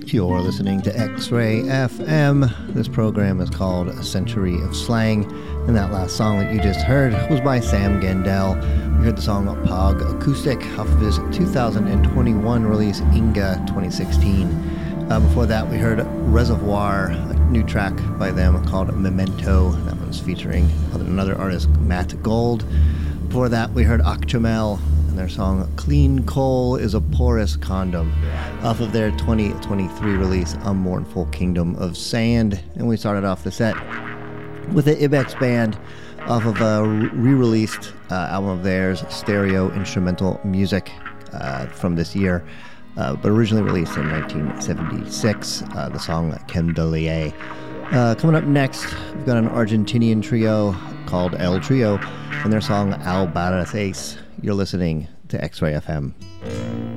You're listening to X-Ray FM. This program is called A Century of Slang, and that last song that you just heard was by Sam Gendel. We heard the song Pog Acoustic off of his 2021 release Inga 2016. Before that, we heard Reservoir, a new track by them called Memento. That one's featuring another artist, Matt Gold. Before that, we heard Akchamel and their song Clean Coal is a Porous Condom off of their 2023 release A Mournful Kingdom of Sand. And we started off the set with the Ibex Band off of a re-released album of theirs, Stereo Instrumental Music, from this year, but originally released in 1976, the song Candelier. Coming up next, we've got an Argentinian trio called El Trio and their song Al Baraces. You're listening to X-Ray FM.